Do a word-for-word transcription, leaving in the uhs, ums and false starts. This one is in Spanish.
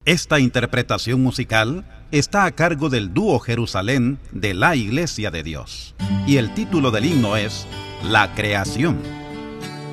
Esta interpretación musical está a cargo del dúo Jerusalén de la Iglesia de Dios, y el título del himno es La Creación.